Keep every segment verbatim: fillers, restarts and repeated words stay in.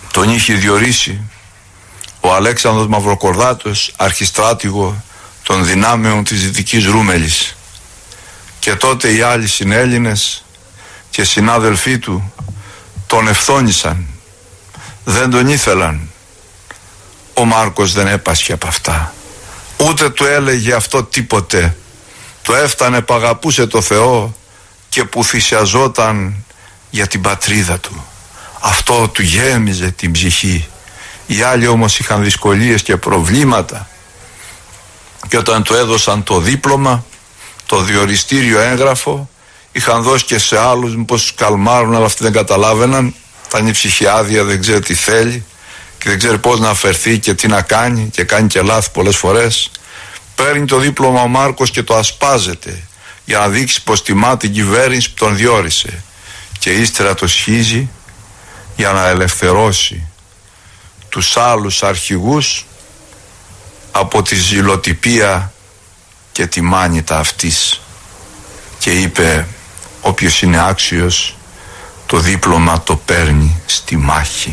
τον είχε διορίσει ο Αλέξανδρος Μαυροκορδάτος αρχιστράτηγο των δυνάμεων της Δυτικής Ρούμελης. Και τότε οι άλλοι συνέλληνες και συνάδελφοί του τον ευθόνησαν, δεν τον ήθελαν. Ο Μάρκος δεν έπασχε από αυτά, ούτε του έλεγε αυτό τίποτε. Το έφτανε που αγαπούσε το Θεό και που θυσιαζόταν για την πατρίδα του. Αυτό του γέμιζε την ψυχή. Οι άλλοι όμως είχαν δυσκολίες και προβλήματα, και όταν του έδωσαν το δίπλωμα, το διοριστήριο έγγραφο, είχαν δώσει και σε άλλους μήπως τους καλμάρουν, αλλά αυτοί δεν καταλάβαιναν. Ήταν η ψυχή άδεια, δεν ξέρει τι θέλει και δεν ξέρει πώς να αφαιρθεί και τι να κάνει, και κάνει και λάθη πολλές φορές. Παίρνει το δίπλωμα ο Μάρκος και το ασπάζεται για να δείξει πως τιμά την κυβέρνηση που τον διόρισε, και ύστερα το σχίζει για να ελευθερώσει τους άλλους αρχηγούς από τη ζηλοτυπία και τη μάνητα αυτής, και είπε όποιος είναι άξιος το δίπλωμα το παίρνει στη μάχη.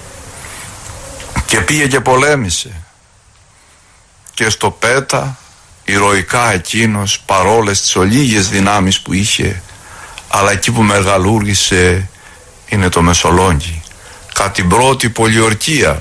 Και πήγε και πολέμησε, και στο Πέτα ηρωικά εκείνος, παρόλες τις ολίγες δυνάμεις που είχε, αλλά εκεί που μεγαλούργησε είναι το Μεσολόγγι. Κατά την πρώτη πολιορκία,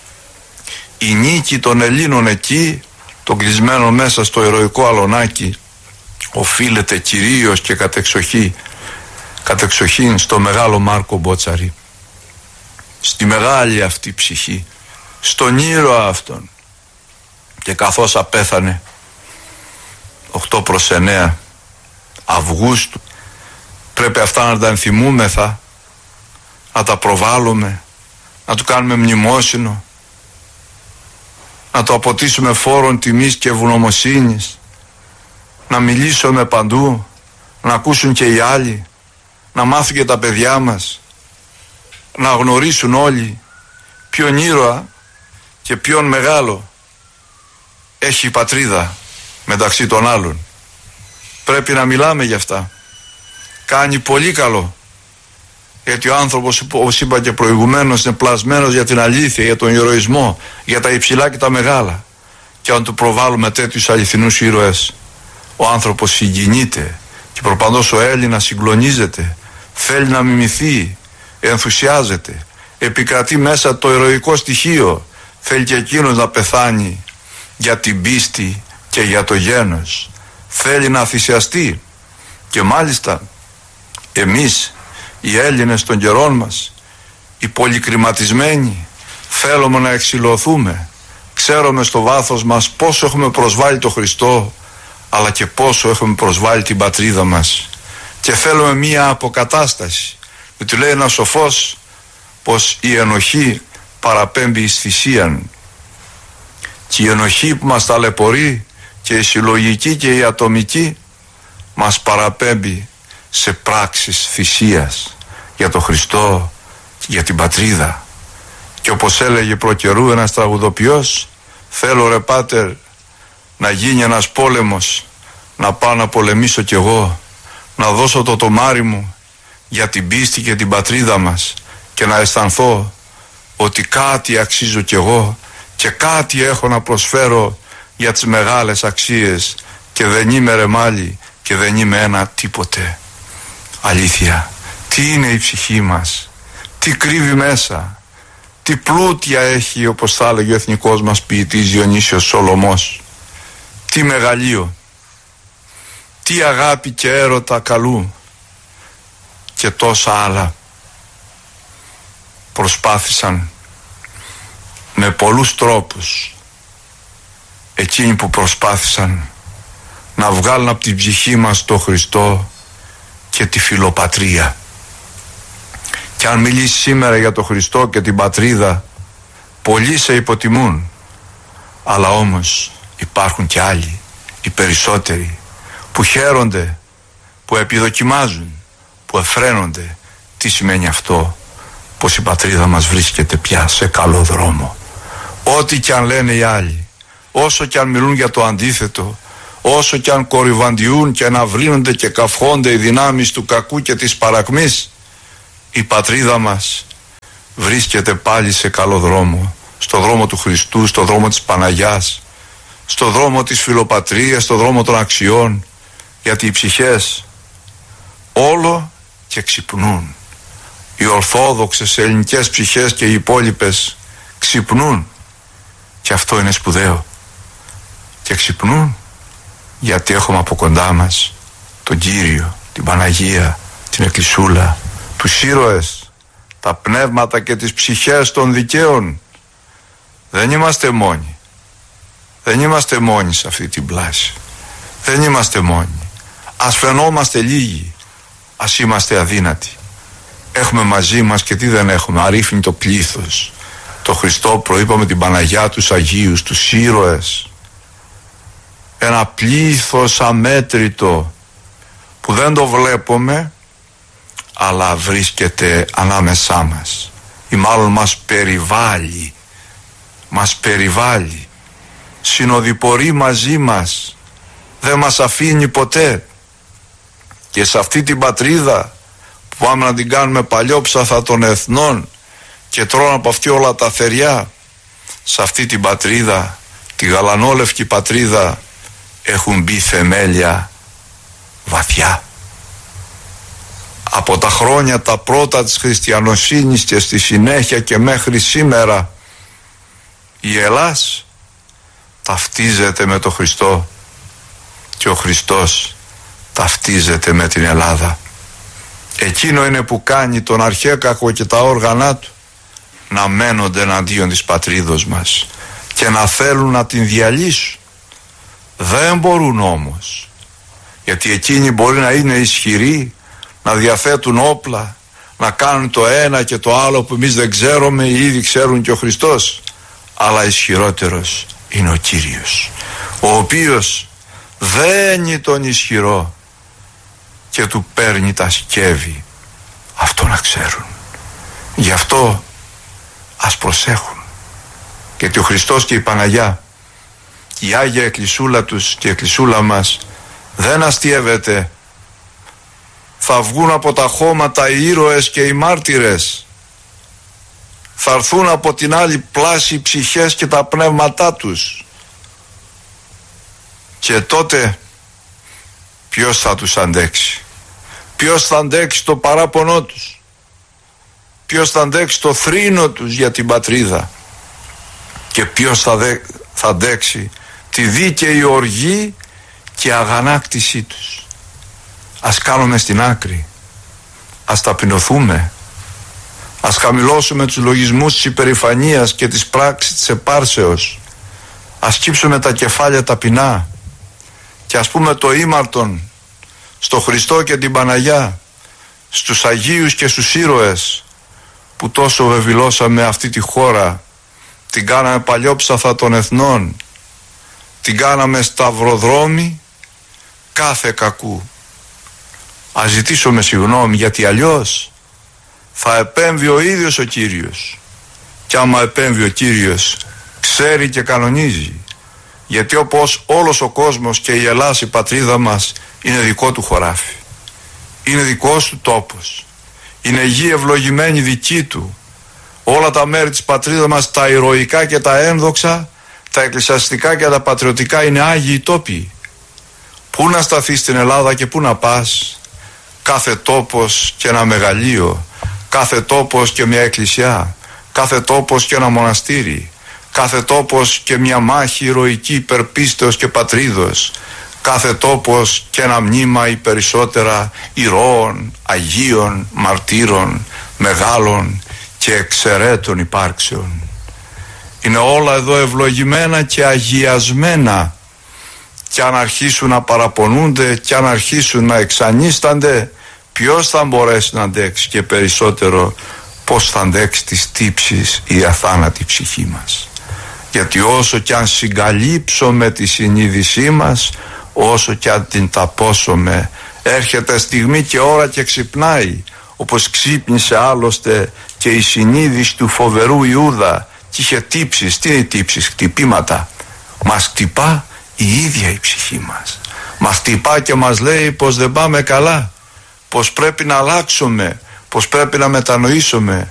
η νίκη των Ελλήνων εκεί, το κλεισμένο μέσα στο ηρωικό αλωνάκι, οφείλεται κυρίως και κατεξοχή, κατεξοχήν στο μεγάλο Μάρκο Μπότσαρη, στη μεγάλη αυτή ψυχή, στον ήρωα αυτόν. Και καθώς απέθανε οκτώ προς εννέα Αυγούστου, πρέπει αυτά να τα ενθυμούμεθα, να τα προβάλλουμε, να του κάνουμε μνημόσυνο, να το αποτίσουμε φόρον τιμής και ευγνωμοσύνης, να μιλήσουμε παντού, να ακούσουν και οι άλλοι, να μάθουν και τα παιδιά μας, να γνωρίσουν όλοι ποιον ήρωα και ποιον μεγάλο έχει η πατρίδα μεταξύ των άλλων. Πρέπει να μιλάμε γι' αυτά. Κάνει πολύ καλό, γιατί ο άνθρωπος, όπως είπα και προηγουμένως, είναι πλασμένος για την αλήθεια, για τον ηρωισμό, για τα υψηλά και τα μεγάλα. Και αν του προβάλλουμε τέτοιους αληθινούς ήρωες, ο άνθρωπος συγκινείται, και προπαντός ο Έλληνας συγκλονίζεται, θέλει να μιμηθεί, ενθουσιάζεται, επικρατεί μέσα το ηρωικό στοιχείο, θέλει και εκείνος να πεθάνει για την πίστη και για το γένος, θέλει να θυσιαστεί. Και μάλιστα εμείς οι Έλληνες των καιρών μας, οι πολυκριματισμένοι, θέλουμε να εξηλωθούμε. Ξέρουμε στο βάθος μας πόσο έχουμε προσβάλει το Χριστό, αλλά και πόσο έχουμε προσβάλει την πατρίδα μας, και θέλουμε μία αποκατάσταση. Γιατί λέει ένας σοφός πως η ενοχή παραπέμπει εις θυσίαν, και η ενοχή που μας ταλαιπωρεί, και η συλλογική και η ατομική, μας παραπέμπει σε πράξεις θυσίας για το Χριστό και για την πατρίδα. Και όπως έλεγε προκαιρού ένας τραγουδοποιός, θέλω ρε πάτερ να γίνει ένας πόλεμος, να πάω να πολεμήσω κι εγώ, να δώσω το τομάρι μου για την πίστη και την πατρίδα μας, και να αισθανθώ ότι κάτι αξίζω κι εγώ και κάτι έχω να προσφέρω για τις μεγάλες αξίες, και δεν είμαι ρεμάλι και δεν είμαι ένα τίποτε. Αλήθεια, τι είναι η ψυχή μας, τι κρύβει μέσα, τι πλούτια έχει, όπως θα έλεγε ο εθνικός μας ποιητής Διονύσιος Σολωμός, τι μεγαλείο, τι αγάπη και έρωτα καλού, και τόσα άλλα. Προσπάθησαν με πολλούς τρόπους εκείνοι που προσπάθησαν να βγάλουν από την ψυχή μας το Χριστό και τη φιλοπατρία. Και αν μιλήσει σήμερα για το Χριστό και την πατρίδα, πολλοί σε υποτιμούν, αλλά όμως υπάρχουν και άλλοι, οι περισσότεροι, που χαίρονται, που επιδοκιμάζουν, που εφραίνονται. Τι σημαίνει αυτό? Πως η πατρίδα μας βρίσκεται πια σε καλό δρόμο. Ό,τι κι αν λένε οι άλλοι, όσο κι αν μιλούν για το αντίθετο, όσο κι αν κορυβαντιούν και αναβλύνονται και καυχόνται οι δυνάμεις του κακού και της παρακμής, η πατρίδα μας βρίσκεται πάλι σε καλό δρόμο, στο δρόμο του Χριστού, στο δρόμο της Παναγιάς, στο δρόμο της φιλοπατρίας, στο δρόμο των αξιών, γιατί οι ψυχές όλο και ξυπνούν. Οι ορθόδοξες ελληνικές ψυχές και οι υπόλοιπες ξυπνούν, και αυτό είναι σπουδαίο. Και ξυπνούν γιατί έχουμε από κοντά μας τον Κύριο, την Παναγία, την Εκκλησούλα, τους ήρωες, τα πνεύματα και τις ψυχές των δικαίων. Δεν είμαστε μόνοι. Δεν είμαστε μόνοι σε αυτή την πλάση. Δεν είμαστε μόνοι. Ας φαινόμαστε λίγοι, ας είμαστε αδύνατοι. Έχουμε μαζί μας και τι δεν έχουμε? Αρρύθμιτο πλήθος. Το Χριστό προείπαμε, την Παναγιά, τους Αγίους, τους ήρωες. Ένα πλήθος αμέτρητο που δεν το βλέπουμε, αλλά βρίσκεται ανάμεσά μας, ή μάλλον μας περιβάλλει. Μας περιβάλλει. Συνοδοιπορεί μαζί μας. Δεν μας αφήνει ποτέ. Και σε αυτή την πατρίδα που πάμε να την κάνουμε παλιόψαθα των εθνών και τρώνε από αυτή όλα τα θεριά, σε αυτή την πατρίδα, τη γαλανόλευκη πατρίδα, έχουν μπει θεμέλια βαθιά. Από τα χρόνια τα πρώτα της χριστιανοσύνης και στη συνέχεια και μέχρι σήμερα, η Ελλάς ταυτίζεται με τον Χριστό και ο Χριστός ταυτίζεται με την Ελλάδα. Εκείνο είναι που κάνει τον αρχαίκακο και τα όργανά του να μένονται εναντίον της πατρίδος μας και να θέλουν να την διαλύσουν. Δεν μπορούν όμως, γιατί εκείνοι μπορεί να είναι ισχυροί, να διαθέτουν όπλα, να κάνουν το ένα και το άλλο που εμείς δεν ξέρουμε ή ήδη ξέρουν και ο Χριστός, αλλά ισχυρότερος είναι ο Κύριος, ο οποίος δένει τον ισχυρό και του παίρνει τα σκεύη. Αυτό να ξέρουν. Γι' αυτό ας προσέχουν, γιατί ο Χριστός και η Παναγιά, η Άγια Εκκλησούλα τους και η Εκκλησούλα μας δεν αστιεύεται. Θα βγουν από τα χώματα οι ήρωες και οι μάρτυρες. Θα έρθουν από την άλλη πλάση οι ψυχές και τα πνεύματά τους. Και τότε ποιος θα τους αντέξει? Ποιος θα αντέξει το παράπονό τους? Ποιος θα αντέξει το θρήνο τους για την πατρίδα? Και ποιος θα, δε, θα αντέξει τη δίκαιη οργή και αγανάκτησή τους? Ας κάνουμε στην άκρη. Ας ταπεινωθούμε. Ας χαμηλώσουμε τους λογισμούς της υπερηφανίας και της πράξης της επάρσεως. Ας κύψουμε τα κεφάλια ταπεινά και ας πούμε το ήμαρτον στο Χριστό και την Παναγιά, στους Αγίους και στους ήρωες που τόσο βεβηλώσαμε αυτή τη χώρα. Την κάναμε παλιόψαθα των εθνών, την κάναμε σταυροδρόμι κάθε κακού. Ας ζητήσουμε συγγνώμη, γιατί αλλιώς θα επέμβει ο ίδιος ο Κύριος. Και άμα επέμβει ο Κύριος, ξέρει και κανονίζει. Γιατί όπως όλος ο κόσμος και η Ελλάς, η πατρίδα μας, είναι δικό του χωράφι, είναι δικός του τόπος, είναι γη ευλογημένη δική του. Όλα τα μέρη της πατρίδας μας, τα ηρωικά και τα ένδοξα, τα εκκλησιαστικά και τα πατριωτικά, είναι άγιοι τόποι. Πού να σταθείς στην Ελλάδα και πού να πας? Κάθε τόπος και ένα μεγαλείο, κάθε τόπος και μια εκκλησιά, κάθε τόπος και ένα μοναστήρι, κάθε τόπος και μια μάχη ηρωική υπερπίστεως και πατρίδος, κάθε τόπος και ένα μνήμα ή περισσότερα ηρώων, αγίων, μαρτύρων, μεγάλων και εξαιρέτων υπάρξεων. Είναι όλα εδώ ευλογημένα και αγιασμένα, και αν αρχίσουν να παραπονούνται και αν αρχίσουν να εξανίστανται, ποιος θα μπορέσει να αντέξει, και περισσότερο πώς θα αντέξει τις τύψεις η αθάνατη ψυχή μας? Γιατί όσο και αν συγκαλύψουμε τη συνείδησή μας, όσο και αν την ταπώσουμε, έρχεται στιγμή και ώρα και ξυπνάει, όπως ξύπνησε άλλωστε και η συνείδηση του φοβερού Ιούδα και είχε τύψεις. Τι είναι οι τύψεις? Χτυπήματα. Μας χτυπά η ίδια η ψυχή μας. Μας χτυπά και μας λέει πως δεν πάμε καλά, πως πρέπει να αλλάξουμε, πως πρέπει να μετανοήσουμε,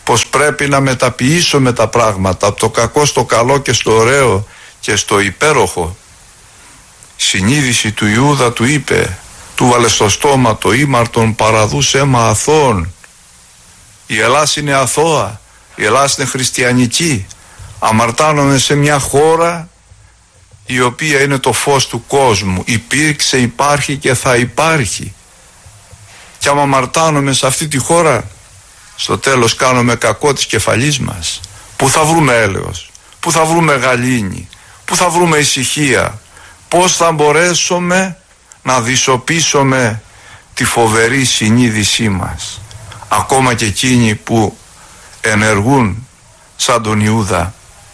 πως πρέπει να μεταποιήσουμε τα πράγματα από το κακό στο καλό και στο ωραίο και στο υπέροχο. Συνείδηση του Ιούδα του είπε, του βάλε στο στόμα το ήμαρτον παραδούς αίμα αθώων. Η Ελλάς είναι αθώα, η Ελλάς είναι χριστιανική. Αμαρτάνομαι σε μια χώρα η οποία είναι το φως του κόσμου. Υπήρξε, υπάρχει και θα υπάρχει. Και άμα αμαρτάνομαι σε αυτή τη χώρα, στο τέλος κάνουμε κακό της κεφαλής μας. Πού θα βρούμε έλεος, πού θα βρούμε γαλήνη, πού θα βρούμε ησυχία, πώς θα μπορέσουμε να δυσοπίσουμε τη φοβερή συνείδησή μας. Ακόμα και εκείνοι που ενεργούν σαν τον Ιούδα.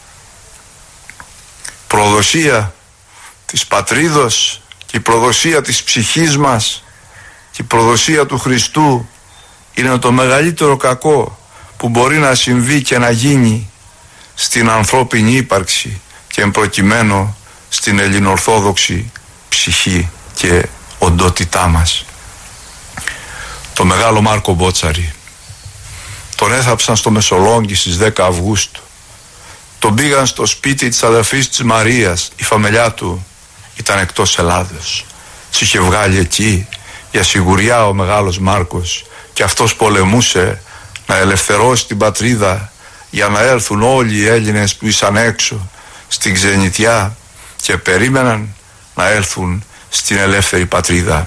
Προδοσία της πατρίδος και η προδοσία της ψυχής μας και η προδοσία του Χριστού είναι το μεγαλύτερο κακό που μπορεί να συμβεί και να γίνει στην ανθρώπινη ύπαρξη και εν προκειμένου στην ελληνοορθόδοξη ψυχή και οντότητά μας. Το μεγάλο Μάρκο Μπότσαρη τον έθαψαν στο Μεσολόγγι στις δέκα Αυγούστου. Τον πήγαν στο σπίτι της αδερφής της Μαρίας. Η φαμελιά του ήταν εκτός Ελλάδος. Τους είχε βγάλει εκεί για σιγουριά ο μεγάλος Μάρκος, και αυτός πολεμούσε να ελευθερώσει την πατρίδα για να έρθουν όλοι οι Έλληνες που ήσαν έξω στην ξενιτιά και περίμεναν να έρθουν στην ελεύθερη πατρίδα.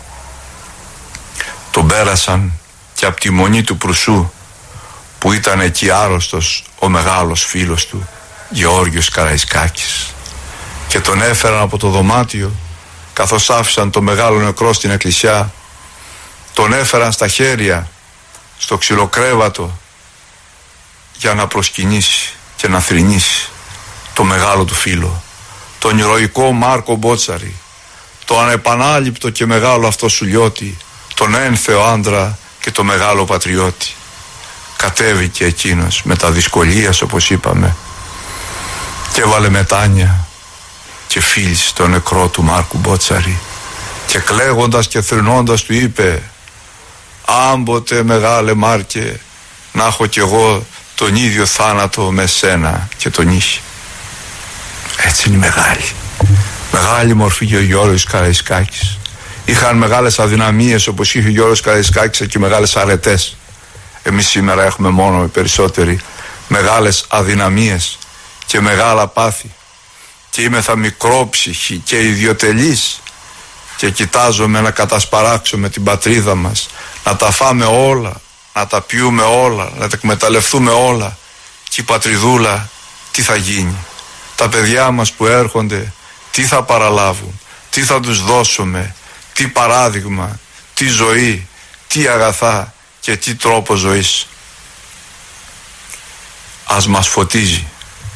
Τον πέρασαν και από τη μονή του Προυσού, που ήταν εκεί άρρωστος ο μεγάλος φίλος του Γεώργιος Καραϊσκάκης, και τον έφεραν από το δωμάτιο καθώς άφησαν το μεγάλο νεκρό στην εκκλησιά. Τον έφεραν στα χέρια στο ξυλοκρέβατο για να προσκυνήσει και να θρηνήσει το μεγάλο του φίλο, τον ηρωικό Μάρκο Μπότσαρη, το ανεπανάληπτο και μεγάλο αυτό σουλιώτη, τον ένθεο άντρα και το μεγάλο πατριώτη. Κατέβηκε εκείνος με τα δυσκολίας, όπως είπαμε, και έβαλε μετάνια και φίλησε το νεκρό του Μάρκου Μπότσαρη, και κλαίγοντας και θρηνώντας του είπε, άμποτε μεγάλε Μάρκε να έχω κι εγώ τον ίδιο θάνατο με σένα, και τον είχε. Έτσι είναι μεγάλη μεγάλη μορφή και ο Γιώργος Καραϊσκάκης. Είχαν μεγάλες αδυναμίες όπως είχε ο Γιώργος Καραϊσκάκης και μεγάλες αρετές. Εμείς σήμερα έχουμε μόνο οι περισσότεροι μεγάλες αδυναμίες και μεγάλα πάθη, και είμεθα μικρόψυχοι και ιδιοτελείς και κοιτάζομαι να κατασπαράξουμε την πατρίδα μας, να τα φάμε όλα, να τα πιούμε όλα, να τα εκμεταλλευτούμε όλα, και η πατριδούλα τι θα γίνει? Τα παιδιά μας που έρχονται τι θα παραλάβουν, τι θα τους δώσουμε, τι παράδειγμα, τι ζωή, τι αγαθά και τι τρόπο ζωής? Ας μας φωτίζει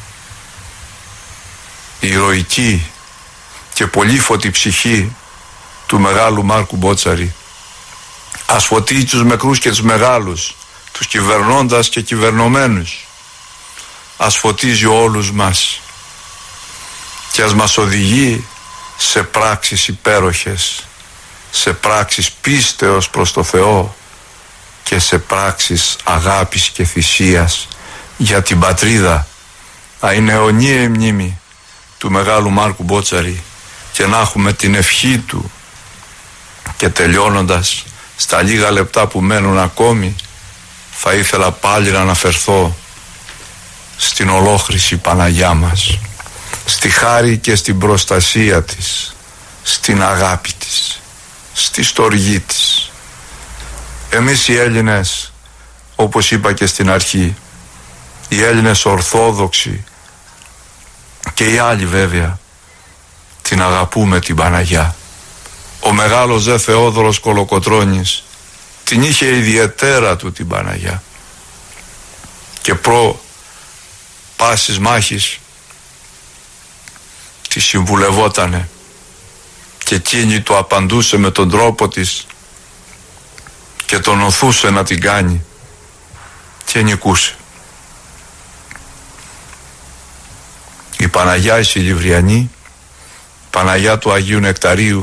η ηρωική και πολύφωτη ψυχή του μεγάλου Μάρκου Μπότσαρη. Ας φωτίζει τους μικρούς και τους μεγάλους, τους κυβερνώντας και κυβερνωμένους. Ας φωτίζει όλους μας και ας μας οδηγεί σε πράξεις υπέροχες, σε πράξεις πίστεως προς το Θεό και σε πράξεις αγάπης και θυσίας για την πατρίδα. Να είναι αιωνία η μνήμη του μεγάλου Μάρκου Μπότσαρη και να έχουμε την ευχή του. Και τελειώνοντας, στα λίγα λεπτά που μένουν ακόμη, θα ήθελα πάλι να αναφερθώ στην ολόχρηση Παναγιά μας, στη χάρη και στην προστασία της, στην αγάπη της, στη στοργή της. Εμείς οι Έλληνες, όπως είπα και στην αρχή, οι Έλληνες Ορθόδοξοι και οι άλλοι βέβαια, την αγαπούμε την Παναγιά. Ο μεγάλος δε Θεόδωρος Κολοκοτρώνης την είχε ιδιαίτερα του την Παναγιά, και προ πάσης μάχης τη συμβουλευότανε, και εκείνη του απαντούσε με τον τρόπο της και τον οθούσε να την κάνει, και νικούσε. Η Παναγιά η Σιλιβριανή, Παναγιά του Αγίου Νεκταρίου,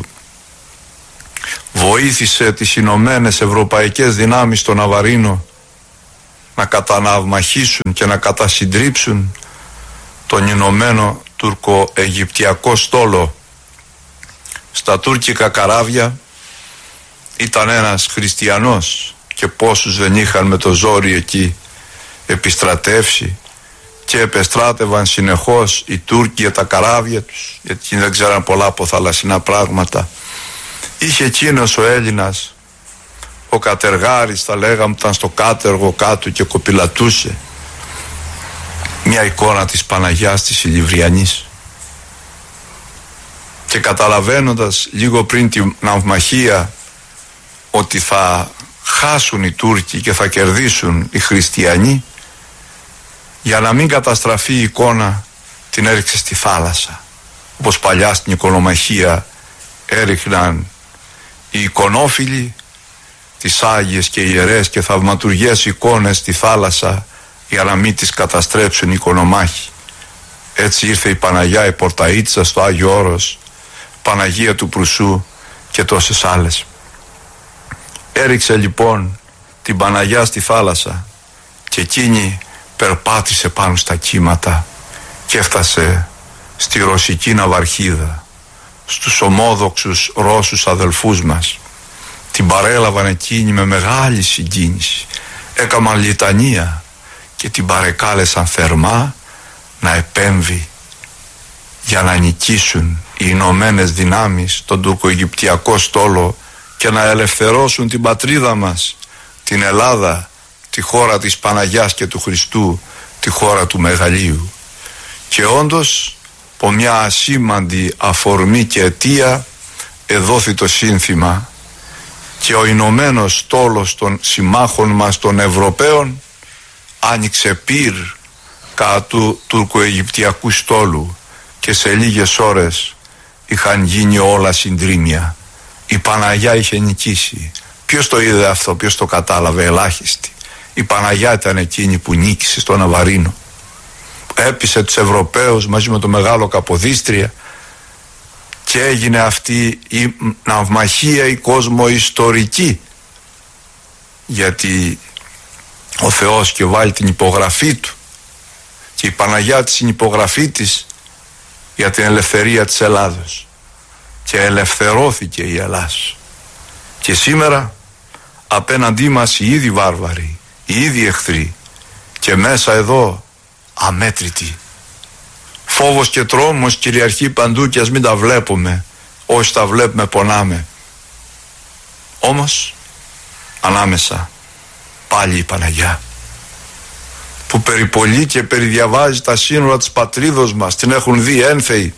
βοήθησε τις Ηνωμένες Ευρωπαϊκές Δυνάμεις στο Ναβαρίνο να καταναυμαχίσουν και να κατασυντρίψουν τον Ηνωμένο τουρκο-αιγυπτιακό στόλο. Στα τουρκικά καράβια ήταν ένας χριστιανός, και πόσους δεν είχαν με το ζόρι εκεί επιστρατεύσει, και επεστράτευαν συνεχώς οι Τούρκοι για τα καράβια τους, γιατί δεν ξέραν πολλά από θαλασσινά πράγματα. Είχε εκείνος ο Έλληνας, ο κατεργάρης θα λέγαμε, ήταν στο κάτεργο κάτω και κοπηλατούσε, μια εικόνα της Παναγιάς της Ηλιβριανής, και καταλαβαίνοντας λίγο πριν την ναυμαχία ότι θα χάσουν οι Τούρκοι και θα κερδίσουν οι χριστιανοί, για να μην καταστραφεί η εικόνα την έριξε στη θάλασσα, όπως παλιά στην εικονομαχία έριχναν οι εικονόφιλοι τις άγιες και ιερές και θαυματουργές εικόνες στη θάλασσα για να μην τις καταστρέψουν οι εικονομάχοι. Έτσι ήρθε η Παναγιά η Πορταΐτσα στο Άγιο Όρος, Παναγία του Προυσού και τόσες άλλες. Έριξε λοιπόν την Παναγιά στη θάλασσα και εκείνη περπάτησε πάνω στα κύματα και έφτασε στη ρωσική ναυαρχίδα, στους ομόδοξους Ρώσους αδελφούς μας. Την παρέλαβαν εκείνοι με μεγάλη συγκίνηση, έκαναν λιτανία και την παρεκάλεσαν θερμά να επέμβει για να νικήσουν οι Ηνωμένες Δυνάμεις τον τουρκο-αιγυπτιακό στόλο και να ελευθερώσουν την πατρίδα μας, την Ελλάδα, τη χώρα της Παναγιάς και του Χριστού, τη χώρα του Μεγαλείου. Και όντως, από μια ασήμαντη αφορμή και αιτία εδόθη το σύνθημα, και ο Ηνωμένος στόλος των συμμάχων μας των Ευρωπαίων άνοιξε πυρ κατά του τουρκο-αιγυπτιακού στόλου και σε λίγες ώρες είχαν γίνει όλα συντρίμια. Η Παναγιά είχε νικήσει. Ποιος το είδε αυτό, ποιος το κατάλαβε? Ελάχιστοι. Η Παναγιά ήταν εκείνη που νίκησε στο Ναβαρίνο, έπεισε τους Ευρωπαίους μαζί με το μεγάλο Καποδίστρια, και έγινε αυτή η ναυμαχία η κοσμοϊστορική, γιατί ο Θεός και βάλει την υπογραφή του και η Παναγιά της την υπογραφή της για την ελευθερία της Ελλάδος, και ελευθερώθηκε η Ελλάδα. Και σήμερα απέναντί μας οι ίδιοι βάρβαροι, οι ίδιοι εχθροί, και μέσα εδώ αμέτρητοι. Φόβος και τρόμος κυριαρχεί παντού, και ας μην τα βλέπουμε. Όσοι τα βλέπουμε πονάμε. Όμως ανάμεσα πάλι η Παναγιά, που περιπολεί και περιδιαβάζει τα σύνορα της πατρίδος μας, την έχουν δει ένθεοι,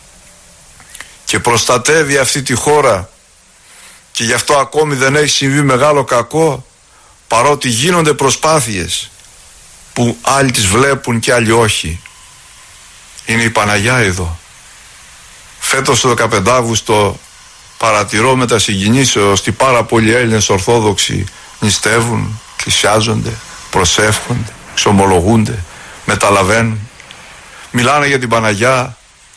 και προστατεύει αυτή τη χώρα, και γι' αυτό ακόμη δεν έχει συμβεί μεγάλο κακό, παρότι γίνονται προσπάθειες που άλλοι τις βλέπουν και άλλοι όχι. Είναι η Παναγιά εδώ. Φέτος το δεκαπέντε Αυγούστου παρατηρώ με τα συγκινήσεως ότι πάρα πολλοί Έλληνες Ορθόδοξοι νηστεύουν, θυσιάζονται, προσεύχονται, εξομολογούνται, μεταλαβαίνουν, μιλάνε για την Παναγιά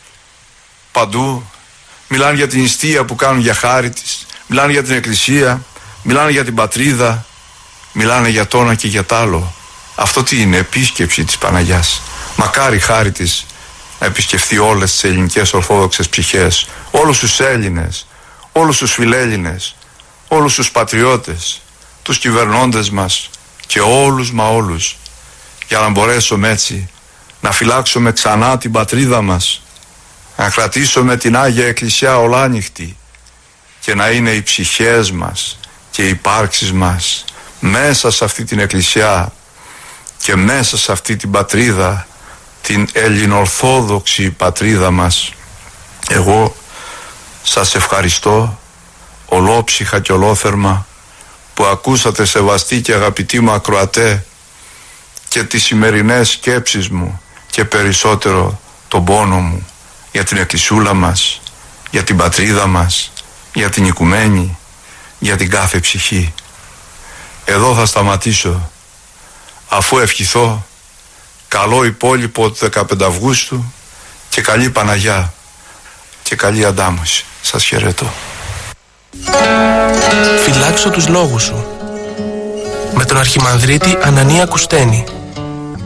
παντού, μιλάνε για την νηστεία που κάνουν για χάρη της, μιλάνε για την Εκκλησία, μιλάνε για την πατρίδα, μιλάνε για το ένα και για το άλλο. Αυτό τι είναι? Επίσκεψη της Παναγιάς. Μακάρι χάρη της να επισκεφθεί όλες τις ελληνικές ορθόδοξες ψυχές, όλους τους Έλληνες, όλους τους φιλέλληνες, όλους τους πατριώτες, τους κυβερνώντες μας και όλους μα όλους, για να μπορέσουμε έτσι να φυλάξουμε ξανά την πατρίδα μας, να κρατήσουμε την Άγια Εκκλησιά ολάνυχτη και να είναι οι ψυχές μας και οι υπάρξεις μας μέσα σε αυτή την Εκκλησιά και μέσα σε αυτή την πατρίδα, την ελληνοορθόδοξη πατρίδα μας. Εγώ σας ευχαριστώ ολόψυχα και ολόθερμα που ακούσατε, σεβαστοί και αγαπητοί μου ακροατέ, και τις σημερινές σκέψεις μου και περισσότερο τον πόνο μου για την εκκλησούλα μας, για την πατρίδα μας, για την οικουμένη, για την κάθε ψυχή. Εδώ θα σταματήσω, αφού ευχηθώ καλό υπόλοιπο του δεκαπέντε Αυγούστου και καλή Παναγιά και καλή αντάμωση. Σας χαιρετώ. Φυλάξω τους λόγους σου. με τον Αρχιμανδρίτη Ανανία Κουστένη.